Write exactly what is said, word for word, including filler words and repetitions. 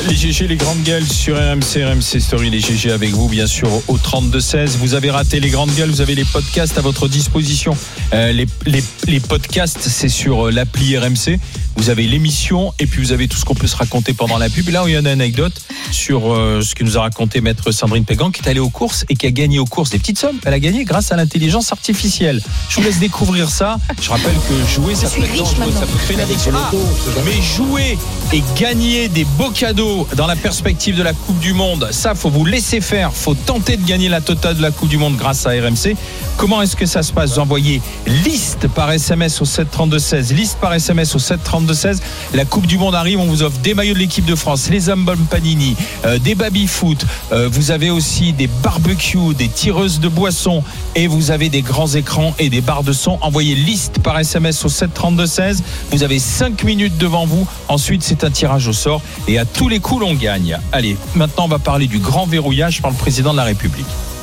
Les G G, les grandes gueules sur R M C, R M C Story, les G G avec vous, bien sûr, au trente-deux seize. Vous avez raté les grandes gueules, vous avez les podcasts à votre disposition. Euh, les, les, les podcasts, c'est sur l'appli R M C. Vous avez l'émission et puis vous avez tout ce qu'on peut se raconter pendant la pub. Et là, il y a une anecdote sur euh, ce que nous a raconté maître Sandrine Pégan, qui est allée aux courses et qui a gagné aux courses des petites sommes. Elle a gagné grâce à l'intelligence artificielle. Je vous laisse découvrir ça. Je rappelle que jouer, ça peut être dangereux, ça peut créer une addiction. Ah, mais jouer et gagner des beaux cadeaux dans la perspective de la Coupe du Monde, ça, faut vous laisser faire. Faut tenter de gagner la totale de la Coupe du Monde grâce à R M C. Comment est-ce que ça se passe? Vous envoyez liste par S M S au sept trente-deux seize. Liste par S M S au sept trente-deux seize. La Coupe du Monde arrive. On vous offre des maillots de l'équipe de France, les albums Panini, euh, des baby-foot. Euh, vous avez aussi des barbecues, des tireuses de boissons et vous avez des grands écrans et des barres de son. Envoyez liste par S M S au sept trente-deux seize. Vous avez cinq minutes devant vous. Ensuite, c'est un tirage au sort et à tous les coups, l'on gagne. Allez, maintenant, on va parler du grand verrouillage par le président de la République.